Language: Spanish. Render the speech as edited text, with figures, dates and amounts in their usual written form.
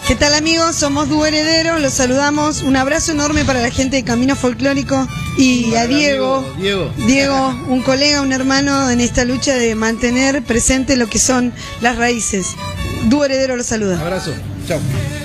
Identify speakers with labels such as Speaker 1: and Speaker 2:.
Speaker 1: ¿Qué tal, amigos? Somos Dúo Heredero, los saludamos. Un abrazo enorme para la gente de Camino Folclórico y a Diego, un colega, un hermano en esta lucha de mantener presente lo que son las raíces. Dúo Heredero los saluda.
Speaker 2: Abrazo, chao.